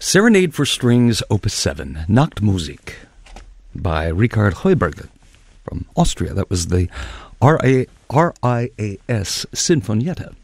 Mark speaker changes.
Speaker 1: Serenade for Strings, Opus 7, Nachtmusik, by Richard Heuberger from Austria. That was the RIAS Sinfonietta.